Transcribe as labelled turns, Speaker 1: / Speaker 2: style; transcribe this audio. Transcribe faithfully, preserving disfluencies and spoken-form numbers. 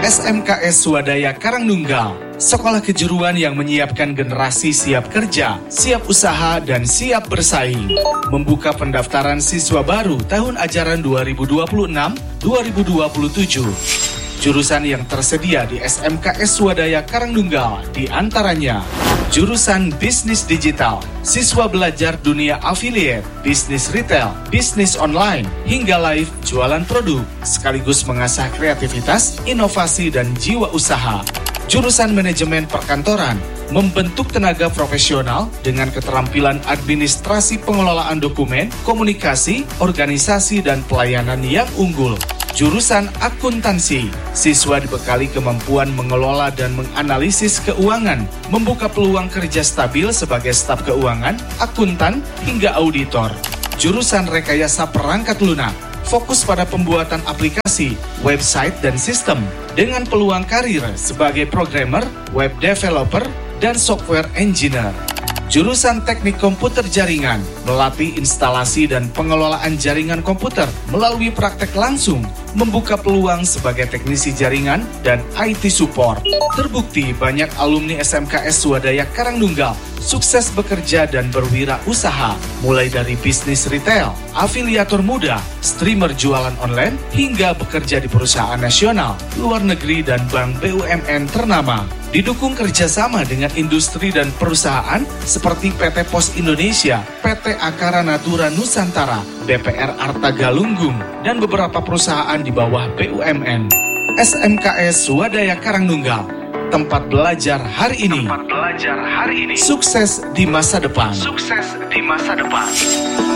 Speaker 1: S M K S Swadaya Karangnunggal, sekolah kejuruan yang menyiapkan generasi siap kerja, siap usaha, dan siap bersaing. Membuka pendaftaran siswa baru tahun ajaran dua ribu dua puluh enam dua ribu dua puluh tujuh. Jurusan yang tersedia di S M K S Swadaya Karangnunggal diantaranya jurusan Bisnis Digital, siswa belajar dunia affiliate, bisnis retail, bisnis online, hingga live jualan produk, sekaligus mengasah kreativitas, inovasi, dan jiwa usaha. Jurusan Manajemen Perkantoran, membentuk tenaga profesional dengan keterampilan administrasi pengelolaan dokumen, komunikasi, organisasi, dan pelayanan yang unggul. Jurusan Akuntansi, siswa dibekali kemampuan mengelola dan menganalisis keuangan, membuka peluang kerja stabil sebagai staf keuangan, akuntan, hingga auditor. Jurusan Rekayasa Perangkat Lunak, fokus pada pembuatan aplikasi, website, dan sistem, dengan peluang karir sebagai programmer, web developer, dan software engineer. Jurusan Teknik Komputer Jaringan, melatih instalasi dan pengelolaan jaringan komputer melalui praktek langsung, membuka peluang sebagai teknisi jaringan dan I T support. Terbukti banyak alumni S M K S Swadaya Karangnunggal sukses bekerja dan berwirausaha, mulai dari bisnis retail, afiliator muda, streamer jualan online, hingga bekerja di perusahaan nasional, luar negeri, dan bank B U M N ternama. Didukung kerjasama dengan industri dan perusahaan seperti P T Pos Indonesia, P T Akara Natura Nusantara, B P R Arta Galunggung, dan beberapa perusahaan di bawah B U M N. S M K S Swadaya Karangnunggal, tempat belajar hari ini. Tempat belajar hari ini. Sukses di masa depan. Sukses di masa depan.